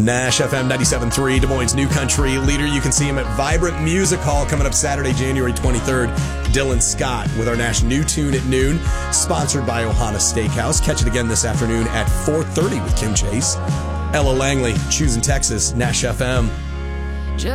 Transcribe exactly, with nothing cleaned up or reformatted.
Nash F M ninety-seven point three, Des Moines' new country leader. You can see him at Vibrant Music Hall coming up Saturday, January twenty-third. Dylan Scott with our Nash New Tune at noon, sponsored by Ohana Steakhouse. Catch it again this afternoon at four thirty with Kim Chase. Ella Langley, choosing Texas, Nash F M.